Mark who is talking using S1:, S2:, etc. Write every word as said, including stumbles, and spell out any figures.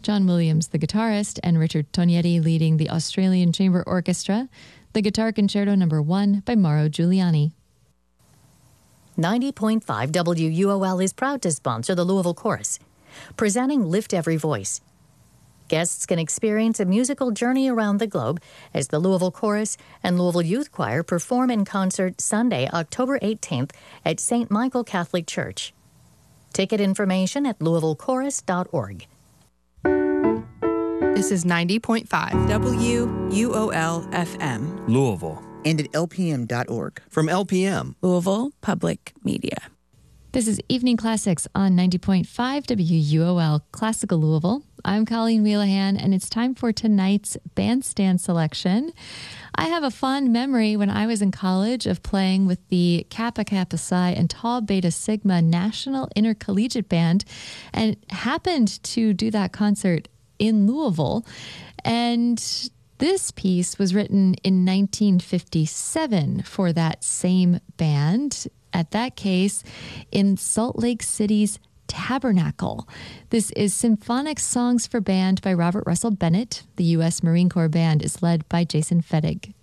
S1: John Williams, the guitarist, and Richard Tognetti leading the Australian Chamber Orchestra. The Guitar Concerto Number One by Mauro Giuliani.
S2: ninety point five W U O L is proud to sponsor the Louisville Chorus, presenting Lift Every Voice. Guests can experience a musical journey around the globe as the Louisville Chorus and Louisville Youth Choir perform in concert Sunday, October eighteenth at Saint Michael Catholic Church. Ticket information at louisville chorus dot org.
S3: This is ninety point five W U O L F M.
S4: Louisville.
S5: And at L P M dot org.
S4: From L P M.
S3: Louisville Public Media.
S1: This is Evening Classics on ninety point five W U O L Classical Louisville. I'm Colleen Wheelahan, and it's time for tonight's bandstand selection. I have a fond memory when I was in college of playing with the Kappa Kappa Psi and Tau Beta Sigma National Intercollegiate Band, and happened to do that concert in Louisville. And this piece was written in nineteen fifty-seven for that same band, at that case in Salt Lake City's Tabernacle. This is Symphonic Songs for Band by Robert Russell Bennett. The U S Marine Corps Band is led by Jason Fettig.